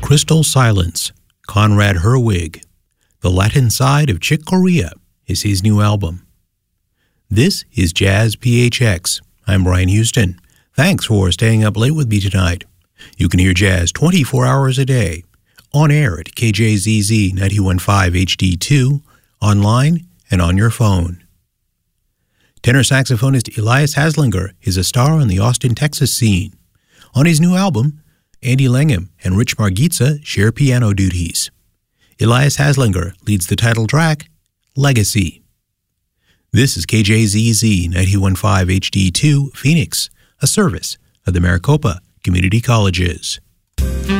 Crystal Silence, Conrad Herwig. The Latin Side of Chick Corea is his new album. This is Jazz PHX. I'm Brian Houston. Thanks for staying up late with me tonight. You can hear jazz 24 hours a day, on air at KJZZ 91.5 HD2, online, and on your phone. Tenor saxophonist Elias Haslinger is a star on the Austin, Texas scene. On his new album, Andy Langham and Rich Margitza share piano duties. Elias Haslinger leads the title track, Legacy. This is KJZZ 91.5 HD2, Phoenix, a service of the Maricopa Community Colleges.